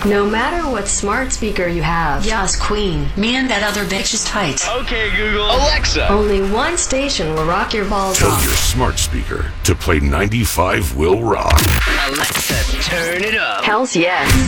No matter what smart speaker you have. Yes, Queen. Me and that other bitch is tight. Okay, Google. Alexa. Only one station will rock your balls Tell off. your smart speaker to play 95 Will Rock. Alexa, turn it up. Hells yes.